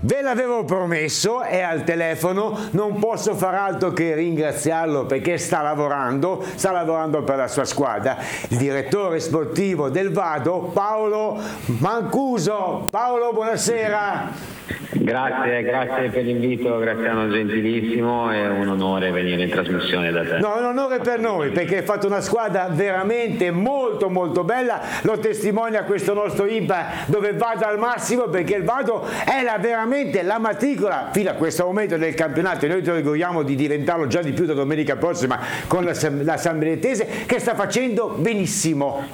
Ve l'avevo promesso, è al telefono, non posso far altro che ringraziarlo perché sta lavorando per la sua squadra, il direttore sportivo del Vado, Paolo Mancuso. Paolo, buonasera. Grazie per l'invito, Graziano, gentilissimo, è un onore venire in trasmissione da te. No, è un onore per noi perché hai fatto una squadra veramente molto bella, lo testimonia questo nostro IPA dove Vado al massimo, perché il Vado è veramente la matricola fino a questo momento del campionato e noi ci auguriamo di diventarlo già di più da domenica prossima con la San Benedetese, che sta facendo benissimo.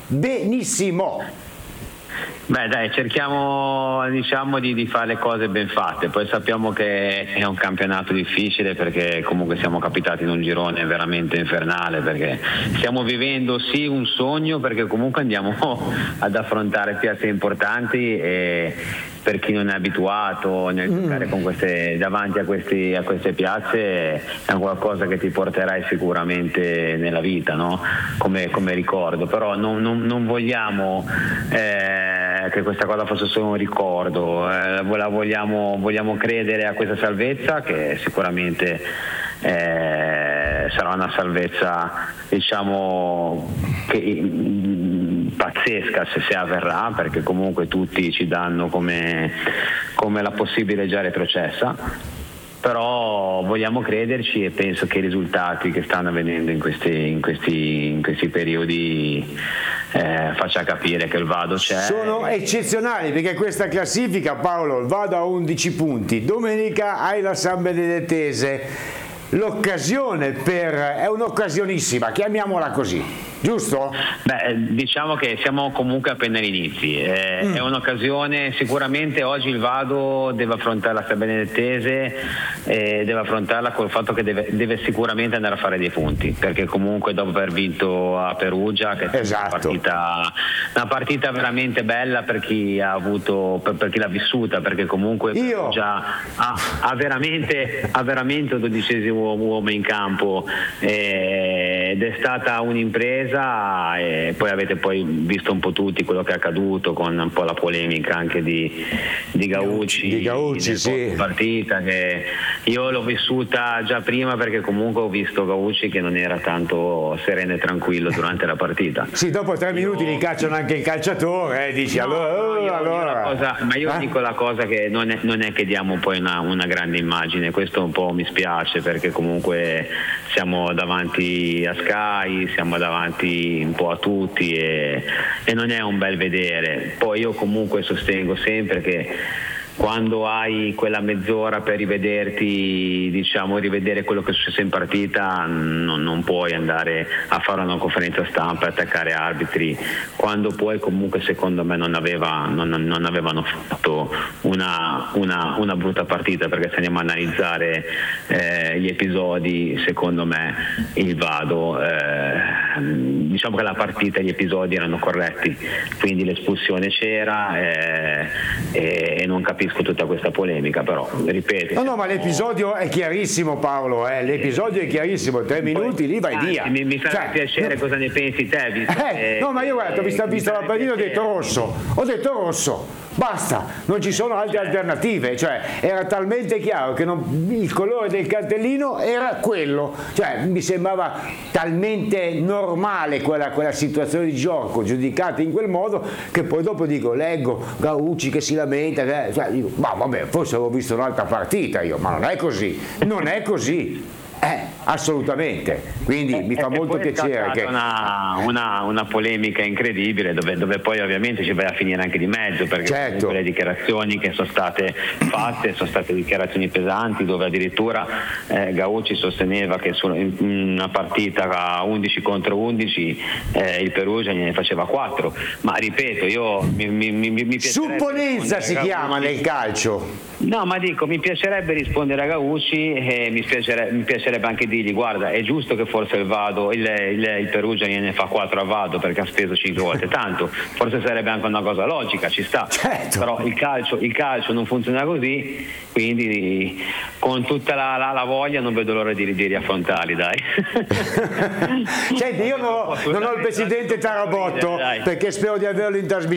Beh dai, cerchiamo di fare le cose ben fatte, poi sappiamo che è un campionato difficile perché comunque siamo capitati in un girone veramente infernale, perché stiamo vivendo sì un sogno, perché comunque andiamo ad affrontare piazze importanti e per chi non è abituato nel giocare davanti a queste piazze è qualcosa che ti porterai sicuramente nella vita, no? Come ricordo, però non vogliamo che questa cosa fosse solo un ricordo, vogliamo credere a questa salvezza che sicuramente sarà una salvezza pazzesca se avverrà, perché comunque tutti ci danno come la possibile già retrocessa, però vogliamo crederci e penso che i risultati che stanno avvenendo in questi periodi faccia capire che il Vado c'è. Sono eccezionali, perché questa classifica, Paolo, il Vado a 11 punti, domenica hai la San Benedettese, l'occasione è un'occasionissima, chiamiamola così, giusto? Beh, diciamo che siamo comunque appena agli inizi, è un'occasione, sicuramente oggi il Vado deve affrontare la San Benedettese e deve affrontarla col fatto che deve sicuramente andare a fare dei punti, perché comunque dopo aver vinto a Perugia, che è una partita veramente bella per chi per chi l'ha vissuta, perché comunque Perugia ha veramente un 12° uomo in campo ed è stata un'impresa, e poi avete visto un po' tutti quello che è accaduto con un po' la polemica anche di Gaucci sì. Partita che io l'ho vissuta già prima, perché comunque ho visto Gaucci che non era tanto sereno e tranquillo durante la partita. Sì, dopo 3 minuti li cacciano anche il calciatore, dici io dico la cosa che non è che diamo poi una grande immagine, questo un po' mi spiace, perché comunque siamo davanti a Sky, siamo davanti un po' a tutti e non è un bel vedere. Poi io comunque sostengo sempre che quando hai quella mezz'ora per rivedere quello che è successo in partita, non puoi andare a fare una conferenza stampa e attaccare arbitri, quando poi comunque secondo me non avevano fatto una brutta partita, perché se andiamo a analizzare gli episodi, secondo me il Vado diciamo che la partita e gli episodi erano corretti, quindi l'espulsione c'era e non capisco tutta questa polemica, però ripeto. No, ma l'episodio è chiarissimo, Paolo, l'episodio è chiarissimo, 3 minuti lì vai via. Mi fa piacere cosa ne pensi te. No, ma io guarda, ho visto la partita, ho detto rosso. Basta, non ci sono altre alternative, cioè era talmente chiaro che il colore del cartellino era quello, cioè mi sembrava talmente normale quella situazione di gioco giudicata in quel modo, che poi dopo leggo Gaucci che si lamenta, ma vabbè, forse avevo visto un'altra partita io, ma non è così. Assolutamente, quindi mi fa molto piacere che una polemica incredibile dove poi ovviamente ci vai a finire anche di mezzo, perché le dichiarazioni che sono state fatte sono state dichiarazioni pesanti, dove addirittura Gaucci sosteneva che in una partita a 11 contro 11 il Perugia ne faceva 4, ma ripeto, io mi supponenza si chiama nel calcio. No, ma dico, mi piacerebbe rispondere a Gaucci e mi piacerebbe anche dirgli: guarda, è giusto che forse il Perugia ne fa 4 a Vado perché ha speso 5 volte tanto, forse sarebbe anche una cosa logica, ci sta, però il calcio non funziona così, quindi con tutta la voglia non vedo l'ora di riaffrontarli, dai. Senti, io non ho il presidente Tarabotto, perché spero di averlo in trasmissione.